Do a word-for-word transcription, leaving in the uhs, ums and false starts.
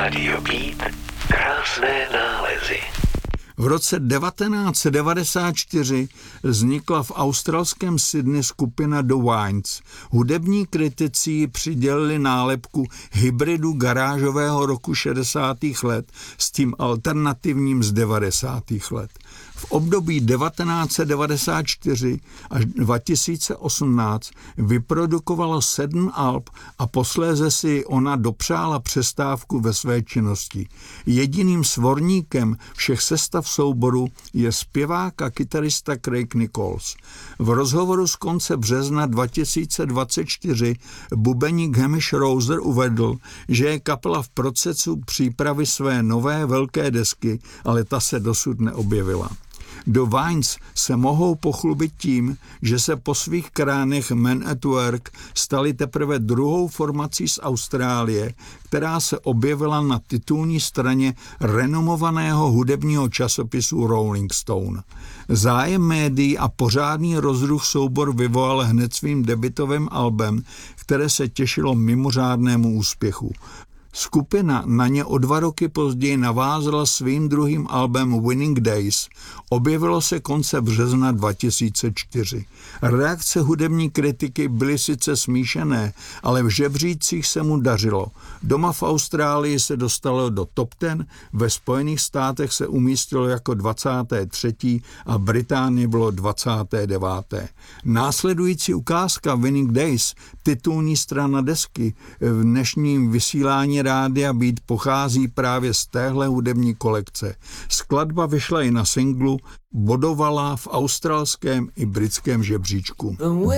Rádio Beat, krásné nálezy. V roce devatenáct set devadesát čtyři vznikla v australském Sydney skupina The Wines. Hudební kritici ji přidělili nálepku hybridu garážového roku šedesátých let s tím alternativním z devadesátých let. V období devatenáct set devadesát čtyři až dva tisíce osmnáct vyprodukovala sedm alb a posléze si ona dopřála přestávku ve své činnosti. Jediným svorníkem všech sestav souboru je zpěvák a kytarista Craig Nichols. V rozhovoru z konce března dva tisíce dvacet čtyři bubeník Hamish Rouser uvedl, že je kapela v procesu přípravy své nové velké desky, ale ta se dosud neobjevila. The Wines se mohou pochlubit tím, že se po svých kránech Men at Work stali teprve druhou formací z Austrálie, která se objevila na titulní straně renomovaného hudebního časopisu Rolling Stone. Zájem médií a pořádný rozruch soubor vyvolal hned svým debutovým albem, které se těšilo mimořádnému úspěchu. Skupina na ně o dva roky později navázala svým druhým albem Winning Days. Objevilo se konce března dva tisíce čtyři. Reakce hudební kritiky byly sice smíšené, ale v žebřících se mu dařilo. Doma v Austrálii se dostalo do top deset, ve Spojených státech se umístilo jako dvacáté třetí a Británii bylo dvacáté deváté Následující ukázka Winning Days, titulní strana desky, v dnešním vysílání Rádia Beat pochází právě z téhle hudební kolekce. Skladba vyšla i na singlu, bodovala v australském i britském žebříčku.